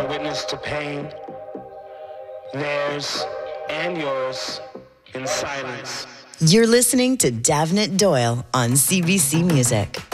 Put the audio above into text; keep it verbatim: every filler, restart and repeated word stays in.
a witness to pain, theirs and yours, in silence. You're listening to Davnit Doyle on C B C Music.